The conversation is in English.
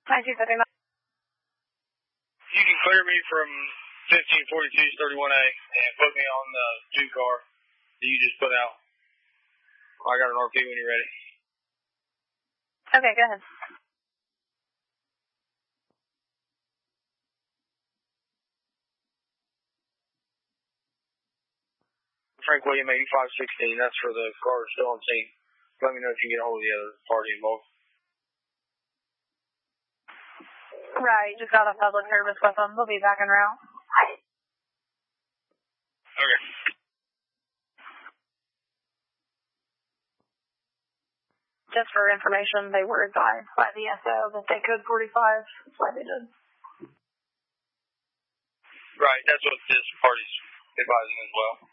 9279. You can clear me from 1542 31A and put me on the 2 car that you just put out. I got an RP when you're ready. Okay, go ahead. Frank William 8516, that's for the car still on scene. Let me know if you can get a hold of the other party involved. Right, just got a public service with them. They'll be back en route. Okay. Just for information, they were advised by the SO that they could 45. That's why they did. Right, that's what this party's advising as well.